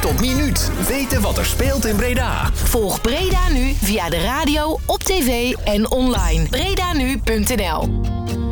tot minuut weten wat er speelt in Breda. Volg Breda Nu via de radio, op tv en online. bredanu.nl